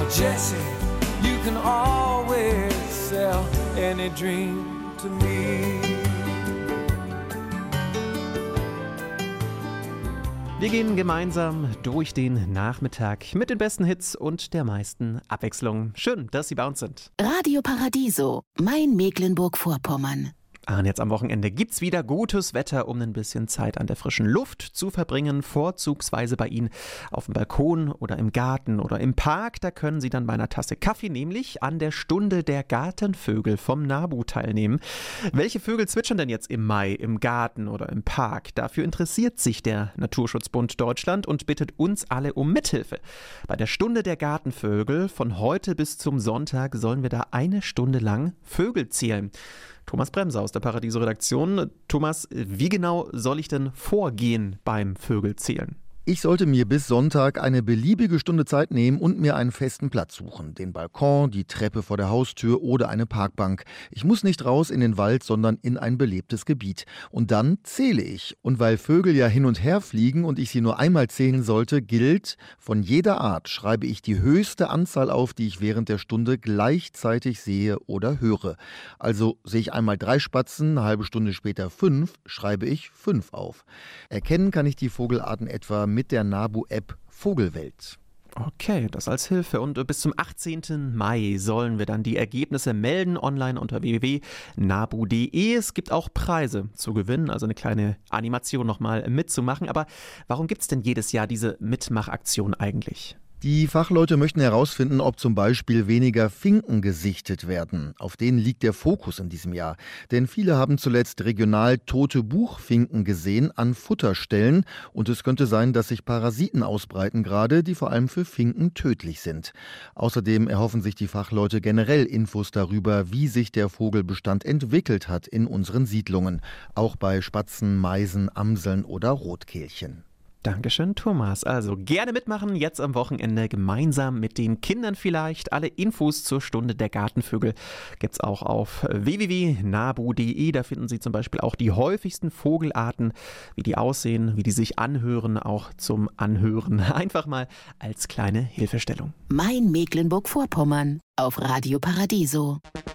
Jesse, you can always sell any dream to me. Wir gehen gemeinsam durch den Nachmittag mit den besten Hits und der meisten Abwechslung. Schön, dass Sie bei uns sind. Radio Paradiso, mein Mecklenburg-Vorpommern. Und jetzt am Wochenende gibt's wieder gutes Wetter, um ein bisschen Zeit an der frischen Luft zu verbringen, vorzugsweise bei Ihnen auf dem Balkon oder im Garten oder im Park. Da können Sie dann bei einer Tasse Kaffee nämlich an der Stunde der Gartenvögel vom NABU teilnehmen. Welche Vögel zwitschern denn jetzt im Mai im Garten oder im Park? Dafür interessiert sich der Naturschutzbund Deutschland und bittet uns alle um Mithilfe. Bei der Stunde der Gartenvögel von heute bis zum Sonntag sollen wir da eine Stunde lang Vögel zählen. Thomas Bremser aus der Paradiso-Redaktion. Thomas, wie genau soll ich denn vorgehen beim Vögelzählen? Ich sollte mir bis Sonntag eine beliebige Stunde Zeit nehmen und mir einen festen Platz suchen. Den Balkon, die Treppe vor der Haustür oder eine Parkbank. Ich muss nicht raus in den Wald, sondern in ein belebtes Gebiet. Und dann zähle ich. Und weil Vögel ja hin und her fliegen und ich sie nur einmal zählen sollte, gilt, von jeder Art schreibe ich die höchste Anzahl auf, die ich während der Stunde gleichzeitig sehe oder höre. Also sehe ich einmal 3 Spatzen, eine halbe Stunde später 5, schreibe ich 5 auf. Erkennen kann ich die Vogelarten etwa mit der NABU-App Vogelwelt. Okay, das als Hilfe. Und bis zum 18. Mai sollen wir dann die Ergebnisse melden, online unter www.nabu.de. Es gibt auch Preise zu gewinnen, also eine kleine Animation nochmal mitzumachen. Aber warum gibt es denn jedes Jahr diese Mitmachaktion eigentlich? Die Fachleute möchten herausfinden, ob zum Beispiel weniger Finken gesichtet werden. Auf denen liegt der Fokus in diesem Jahr. Denn viele haben zuletzt regional tote Buchfinken gesehen an Futterstellen. Und es könnte sein, dass sich Parasiten ausbreiten gerade, die vor allem für Finken tödlich sind. Außerdem erhoffen sich die Fachleute generell Infos darüber, wie sich der Vogelbestand entwickelt hat in unseren Siedlungen. Auch bei Spatzen, Meisen, Amseln oder Rotkehlchen. Dankeschön, Thomas. Also gerne mitmachen, jetzt am Wochenende gemeinsam mit den Kindern vielleicht. Alle Infos zur Stunde der Gartenvögel gibt's auch auf www.nabu.de. Da finden Sie zum Beispiel auch die häufigsten Vogelarten, wie die aussehen, wie die sich anhören, auch zum Anhören. Einfach mal als kleine Hilfestellung. Mein Mecklenburg-Vorpommern auf Radio Paradiso.